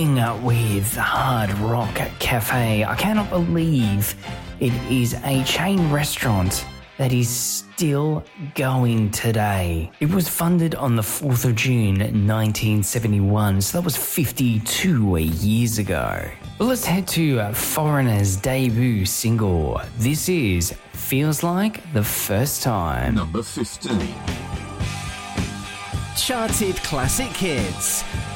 with Hard Rock Cafe. I cannot believe it is a chain restaurant that is still going today. It was funded on the 4th of June 1971, so that was 52 years ago. Well, let's head to Foreigner's debut single. This is Feels Like the First Time. Number 15. Charted classic hits.